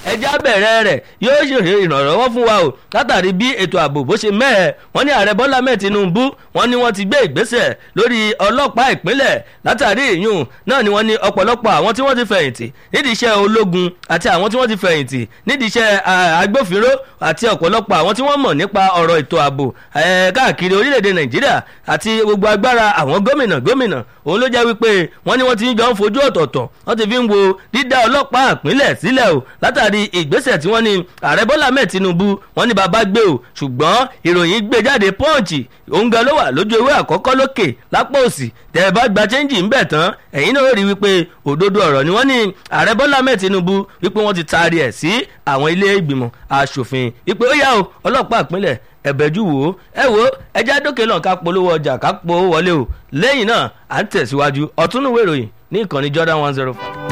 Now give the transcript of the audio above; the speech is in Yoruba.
ẹjá bẹ̀rẹ̀ rẹ̀ yóò ṣe ìrànlọ́wọ́ fún wa o látàrí bí ètò ààbò bó ṣe mẹ́ẹ̀ wọ́n ní ààrẹ Bọ́lá mẹ́ẹ̀ Tinubu wọ́n ní wọ́n ti gbé ìgbésẹ̀ lórí ọlọ́pàá ìpínlẹ̀ látàrí ìyún náà ni wọ́n ní ọ̀pọ̀lọpọ̀ àwọn tí wọ́n ti fẹ̀yìntì nídìí iṣẹ́ ológun àti àwọn tí wọ́n ti fẹ̀yìntì nídìí iṣẹ́ agbófinró àti ọ̀pọ̀lọpọ̀ àwọn tí wọ́n mọ̀ nípa ọ̀rọ̀ ètò ààbò káàkiri orílẹ̀-èdè Nàìjíríà àti gbogbo agbára àwọn gómìnà òun ló jẹ́ wípé wọ́n ní wọ́n ti ń jọ ń fojú ọ̀tọ̀ọ̀tọ̀ wọ́n ti fi ń wo dídá ọlọ́pàá ìpínlẹ̀ sílẹ̀ o látàrí ìgbésẹ̀ tí wọ́n ní ààrẹ Bọ́lá mẹ́ẹ̀ Tinubu wọ́n ní bàbá gbé o ṣùgbọ́n ìròyìn gbé jáde Punch òun gan ló wà lójú ewé àkọ́kọ́ lókè lápò òsì tẹ́ ẹ bá gba chẹ́ńjì ń bẹ̀ tán ẹ̀yin náà rí wípé òdodo ọ̀rọ̀ ni wọ́n ní ààrẹ Bọ́lá mẹ́ẹ̀ Tinubu wípé wọ́n ti taari ẹ̀ sí àwọn ilé ìgbìmọ̀ aṣòfin wípé ó yá o ọlọ́pàá ìpínlẹ̀ ẹ̀bẹ̀jú wò ó ẹjá dókè náà ká polówó ọjà ká powó wọlé o lẹ́yìn náà à ń tẹ̀síwájú ọ̀túnúwé ìròyìn ní ìkànnì Jordan 105.